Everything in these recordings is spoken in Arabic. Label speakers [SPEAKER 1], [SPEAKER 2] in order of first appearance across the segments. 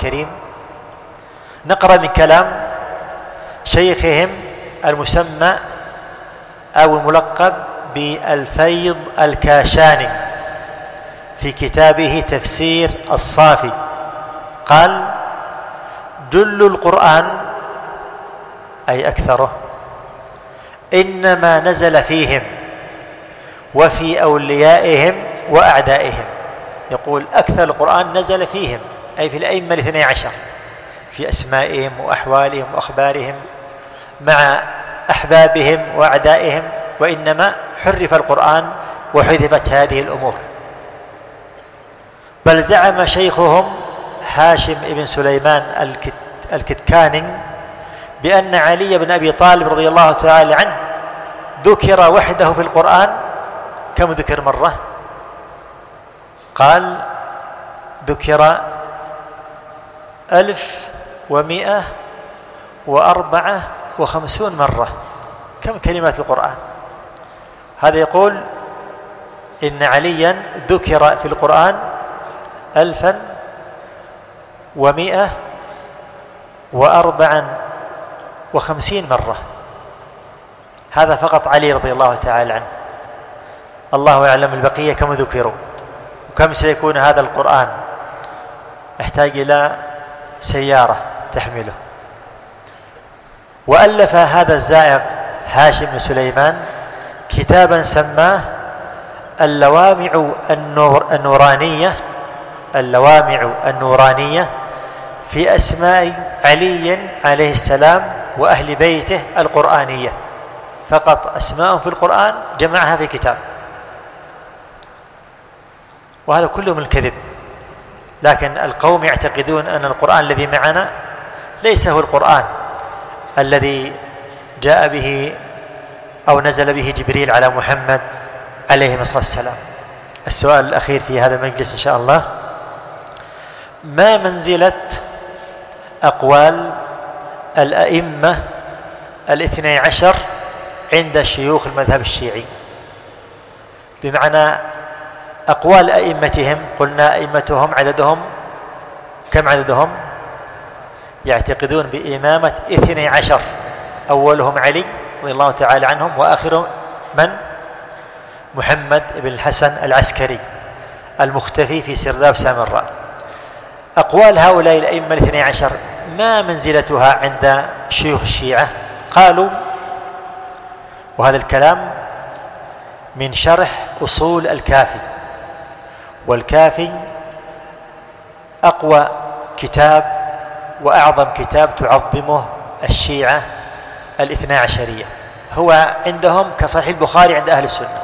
[SPEAKER 1] الكريم. نقرأ من كلام شيخهم المسمى أو الملقب بالفيض الكاشاني في كتابه تفسير الصافي. قال: جل القرآن أي أكثره إنما نزل فيهم وفي أوليائهم وأعدائهم. يقول أكثر القرآن نزل فيهم أي في الأئمة 12، في أسمائهم وأحوالهم وأخبارهم مع أحبابهم وأعدائهم، وإنما حرف القرآن وحذفت هذه الأمور. بل زعم شيخهم هاشم بن سليمان الكتكاني بأن علي بن أبي طالب رضي الله تعالى عنه ذكر وحده في القرآن. كم ذكر مرة؟ قال: ذكر 1154 مرة. كم كلمات القرآن؟ هذا يقول إن عليا ذكر في القرآن 1154 مرة. هذا فقط علي رضي الله تعالى عنه. الله يعلم البقية كم ذكروا وكم سيكون هذا القرآن. يحتاج إلى سيارة تحمله. وألف هذا الزائر هاشم بن سليمان كتابا سماه اللوامع النورانية في أسماء علي عليه السلام وأهل بيته القرآنية. فقط أسماء في القرآن جمعها في كتاب. وهذا كله من الكذب. لكن القوم يعتقدون أن القرآن الذي معنا ليس هو القرآن الذي جاء به أو نزل به جبريل على محمد عليه الصلاة والسلام. السؤال الأخير في هذا المجلس إن شاء الله: ما منزلة أقوال الأئمة 12 عند شيوخ المذهب الشيعي؟ بمعنى أقوال أئمتهم. قلنا أئمتهم عددهم كم عددهم؟ يعتقدون بإمامة 12. أولهم علي رضي الله تعالى عنهم، وآخرهم من؟ محمد بن الحسن العسكري المختفي في سرداب سامراء. أقوال هؤلاء الأئمة 12 ما منزلتها عند شيوخ الشيعة؟ قالوا، وهذا الكلام من شرح أصول الكافي، والكافي أقوى كتاب وأعظم كتاب تعظمه الشيعة 12، هو عندهم كصحيح البخاري عند أهل السنة.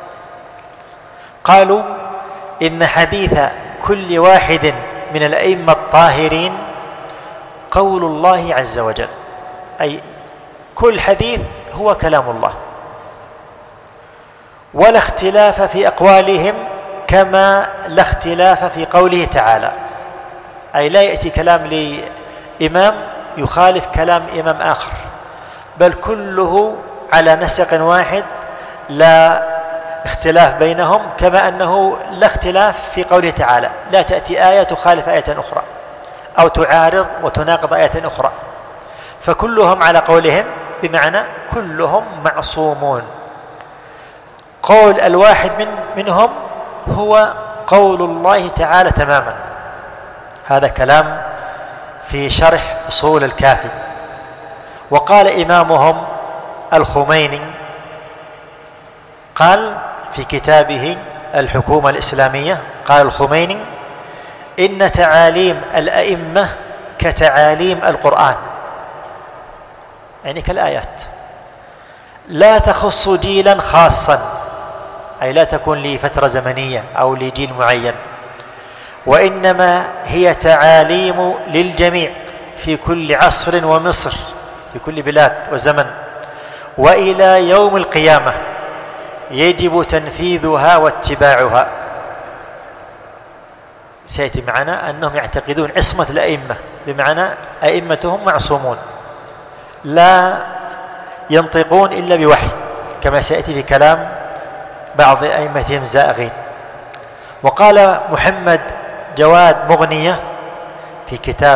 [SPEAKER 1] قالوا إن حديث كل واحد من الأئمة الطاهرين قول الله عز وجل، أي كل حديث هو كلام الله، ولا اختلاف في أقوالهم كما لا اختلاف في قوله تعالى. أي لا يأتي كلام لإمام يخالف كلام إمام آخر، بل كله على نسق واحد لا اختلاف بينهم، كما أنه لا اختلاف في قوله تعالى. لا تأتي آية تخالف آية أخرى أو تعارض وتناقض آية أخرى، فكلهم على قولهم، بمعنى كلهم معصومون. قول الواحد منهم هو قول الله تعالى تماما. هذا كلام في شرح أصول الكافي. وقال إمامهم الخميني، قال في كتابه الحكومة الإسلامية، قال الخميني: إن تعاليم الأئمة كتعاليم القرآن، يعني كالآيات، لا تخص جيلا خاصا، أي لا تكون لفترة زمنية أو لجيل معين، وإنما هي تعاليم للجميع في كل عصر ومصر، في كل بلاد وزمن، وإلى يوم القيامة يجب تنفيذها واتباعها. سيأتي معنا أنهم يعتقدون عصمة الأئمة، بمعنى أئمتهم معصومون لا ينطقون إلا بوحي، كما سيأتي في كلام بعض أئمتهم الزائغين. وقال محمد جواد مغنية في كتاب